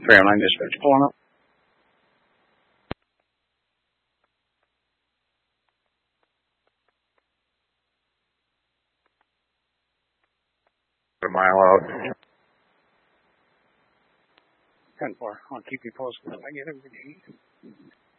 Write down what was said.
309 dispatch pulling up. A mile out. 10-4. I'll keep you posted if I get everything.